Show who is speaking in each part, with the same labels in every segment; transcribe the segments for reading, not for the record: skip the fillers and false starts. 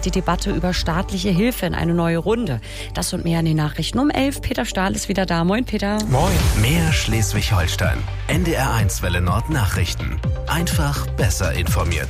Speaker 1: die Debatte über staatliche Hilfe in eine neue Runde. Das und mehr in den Nachrichten um 11. Peter Stahl ist wieder da. Moin, Peter.
Speaker 2: Moin. Mehr Schleswig-Holstein. NDR1 Welle Nord Nachrichten. Einfach besser informiert.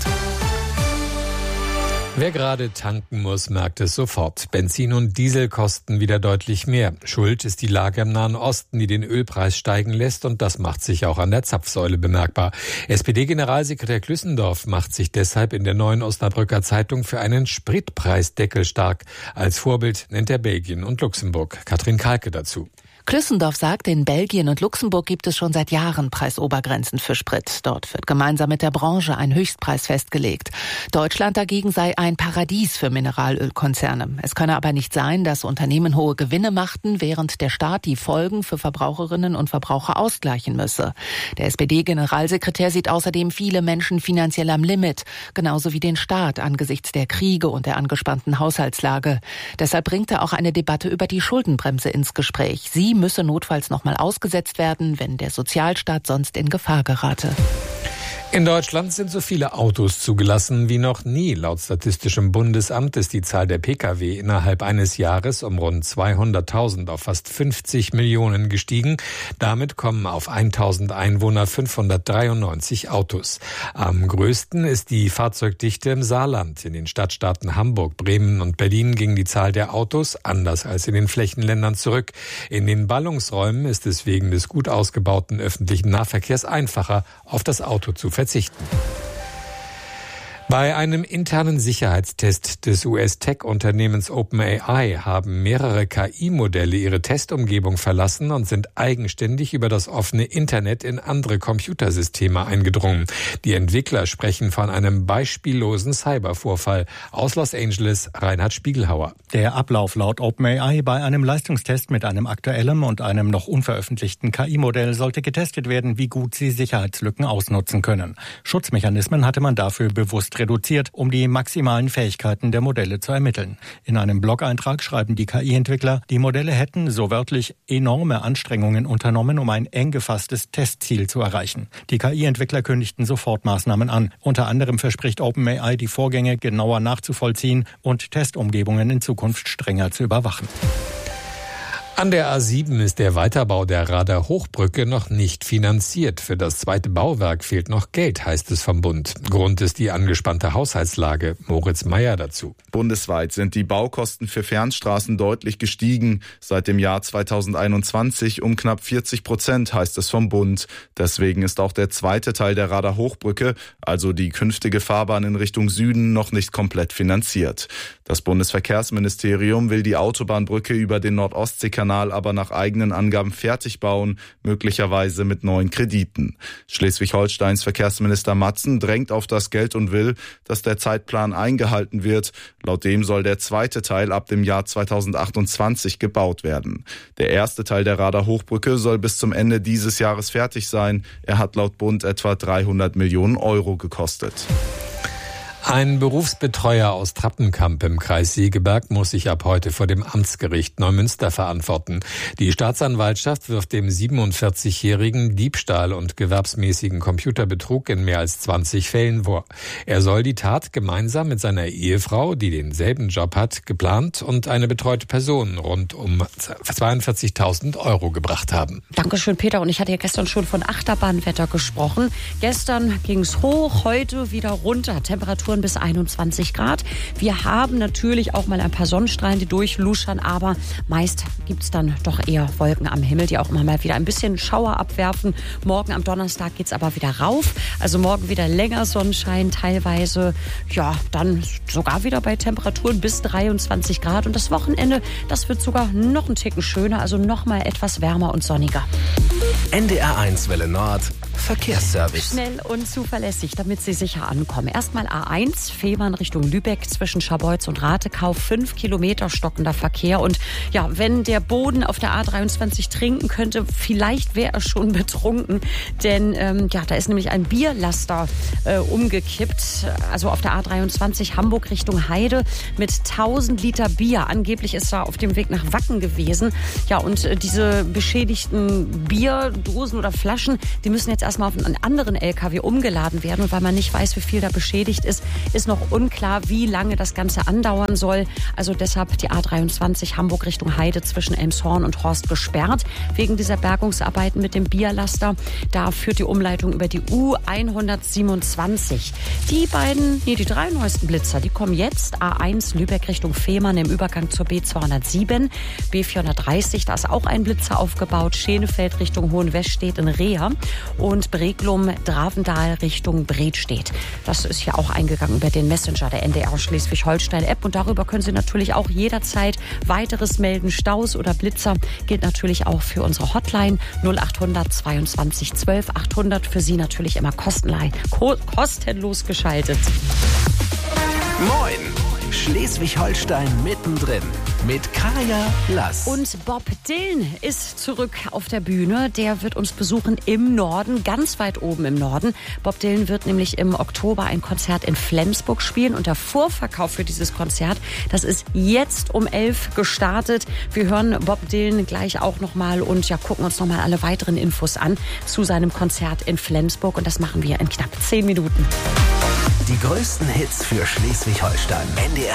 Speaker 3: Wer gerade tanken muss, merkt es sofort. Benzin und Diesel kosten wieder deutlich mehr. Schuld ist die Lage im Nahen Osten, die den Ölpreis steigen lässt, und das macht sich auch an der Zapfsäule bemerkbar. SPD-Generalsekretär Klüssendorf macht sich deshalb in der Neuen Osnabrücker Zeitung für einen Spritpreisdeckel stark. Als Vorbild nennt er Belgien und Luxemburg. Katrin Kalke dazu.
Speaker 4: Klüssendorf sagt, in Belgien und Luxemburg gibt es schon seit Jahren Preisobergrenzen für Sprit. Dort wird gemeinsam mit der Branche ein Höchstpreis festgelegt. Deutschland dagegen sei ein Paradies für Mineralölkonzerne. Es könne aber nicht sein, dass Unternehmen hohe Gewinne machten, während der Staat die Folgen für Verbraucherinnen und Verbraucher ausgleichen müsse. Der SPD-Generalsekretär sieht außerdem viele Menschen finanziell am Limit, genauso wie den Staat angesichts der Kriege und der angespannten Haushaltslage. Deshalb bringt er auch eine Debatte über die Schuldenbremse ins Gespräch. Sie müsse notfalls nochmal ausgesetzt werden, wenn der Sozialstaat sonst in Gefahr gerate.
Speaker 3: In Deutschland sind so viele Autos zugelassen wie noch nie. Laut Statistischem Bundesamt ist die Zahl der Pkw innerhalb eines Jahres um rund 200.000 auf fast 50 Millionen gestiegen. Damit kommen auf 1.000 Einwohner 593 Autos. Am größten ist die Fahrzeugdichte im Saarland. In den Stadtstaaten Hamburg, Bremen und Berlin ging die Zahl der Autos anders als in den Flächenländern zurück. In den Ballungsräumen ist es wegen des gut ausgebauten öffentlichen Nahverkehrs einfacher, auf das Auto zu verzichten. Bei einem internen Sicherheitstest des US-Tech-Unternehmens OpenAI haben mehrere KI-Modelle ihre Testumgebung verlassen und sind eigenständig über das offene Internet in andere Computersysteme eingedrungen. Die Entwickler sprechen von einem beispiellosen Cybervorfall. Aus Los Angeles, Reinhard Spiegelhauer.
Speaker 5: Der Ablauf laut OpenAI bei einem Leistungstest mit einem aktuellen und einem noch unveröffentlichten KI-Modell sollte getestet werden, wie gut sie Sicherheitslücken ausnutzen können. Schutzmechanismen hatte man dafür bewusst reduziert, um die maximalen Fähigkeiten der Modelle zu ermitteln. In einem Blog-Eintrag schreiben die KI-Entwickler, die Modelle hätten, so wörtlich, enorme Anstrengungen unternommen, um ein eng gefasstes Testziel zu erreichen. Die KI-Entwickler kündigten sofort Maßnahmen an. Unter anderem verspricht OpenAI, die Vorgänge genauer nachzuvollziehen und Testumgebungen in Zukunft strenger zu überwachen.
Speaker 3: An der A7 ist der Weiterbau der Rader Hochbrücke noch nicht finanziert. Für das zweite Bauwerk fehlt noch Geld, heißt es vom Bund. Grund ist die angespannte Haushaltslage. Moritz Meyer dazu.
Speaker 6: Bundesweit sind die Baukosten für Fernstraßen deutlich gestiegen. Seit dem Jahr 2021 um knapp 40%, heißt es vom Bund. Deswegen ist auch der zweite Teil der Rader Hochbrücke, also die künftige Fahrbahn in Richtung Süden, noch nicht komplett finanziert. Das Bundesverkehrsministerium will die Autobahnbrücke über den Nordostseekanal aber nach eigenen Angaben fertig bauen, möglicherweise mit neuen Krediten. Schleswig-Holsteins Verkehrsminister Matzen drängt auf das Geld und will, dass der Zeitplan eingehalten wird. Laut dem soll der zweite Teil ab dem Jahr 2028 gebaut werden. Der erste Teil der Rader Hochbrücke soll bis zum Ende dieses Jahres fertig sein. Er hat laut Bund etwa 300 Millionen Euro gekostet.
Speaker 3: Ein Berufsbetreuer aus Trappenkamp im Kreis Segeberg muss sich ab heute vor dem Amtsgericht Neumünster verantworten. Die Staatsanwaltschaft wirft dem 47-Jährigen Diebstahl und gewerbsmäßigen Computerbetrug in mehr als 20 Fällen vor. Er soll die Tat gemeinsam mit seiner Ehefrau, die denselben Job hat, geplant und eine betreute Person rund um 42.000 Euro gebracht haben.
Speaker 1: Dankeschön, Peter. Und ich hatte ja gestern schon von Achterbahnwetter gesprochen. Gestern ging es hoch, heute wieder runter. Temperaturen bis 21 Grad. Wir haben natürlich auch mal ein paar Sonnenstrahlen, die durchluschern, aber meist gibt es dann doch eher Wolken am Himmel, die auch immer mal wieder ein bisschen Schauer abwerfen. Morgen am Donnerstag geht es aber wieder rauf. Also morgen wieder länger Sonnenschein, teilweise ja dann sogar wieder bei Temperaturen bis 23 Grad. Und das Wochenende, das wird sogar noch einen Ticken schöner, also noch mal etwas wärmer und sonniger.
Speaker 2: NDR1 Welle Nord Verkehrsservice.
Speaker 1: Schnell und zuverlässig, damit Sie sicher ankommen. Erstmal A1, Fehmarn Richtung Lübeck zwischen Scharbeutz und Ratekau. 5 Kilometer stockender Verkehr. Und ja, wenn der Boden auf der A23 trinken könnte, vielleicht wäre er schon betrunken. Denn da ist nämlich ein Bierlaster umgekippt. Also auf der A23 Hamburg Richtung Heide mit 1000 Liter Bier. Angeblich ist er auf dem Weg nach Wacken gewesen. Ja, und diese beschädigten Bierdosen oder Flaschen, die müssen jetzt erstmal auf einen anderen LKW umgeladen werden. Und weil man nicht weiß, wie viel da beschädigt ist, ist noch unklar, wie lange das Ganze andauern soll. Also deshalb die A23 Hamburg Richtung Heide zwischen Elmshorn und Horst gesperrt. Wegen dieser Bergungsarbeiten mit dem Bierlaster. Da führt die Umleitung über die U127. Die drei neuesten Blitzer, die kommen jetzt. A1 Lübeck Richtung Fehmarn im Übergang zur B207. B430, da ist auch ein Blitzer aufgebaut. Schenefeld Richtung Hohenwestedt in Reher. Und Breglum Dravendal Richtung Bredstedt. Das ist ja auch eingegangen über den Messenger der NDR Schleswig-Holstein-App. Und darüber können Sie natürlich auch jederzeit weiteres melden. Staus oder Blitzer gilt natürlich auch für unsere Hotline 0800 22 12 800. Für Sie natürlich immer kostenlos geschaltet.
Speaker 2: Moin! Schleswig-Holstein mittendrin mit Kaya Lass.
Speaker 1: Und Bob Dylan ist zurück auf der Bühne. Der wird uns besuchen im Norden, ganz weit oben im Norden. Bob Dylan wird nämlich im Oktober ein Konzert in Flensburg spielen. Und der Vorverkauf für dieses Konzert, das ist jetzt um 11 gestartet. Wir hören Bob Dylan gleich auch nochmal und gucken uns nochmal alle weiteren Infos an zu seinem Konzert in Flensburg. Und das machen wir in knapp 10 Minuten.
Speaker 2: Die größten Hits für Schleswig-Holstein. NDR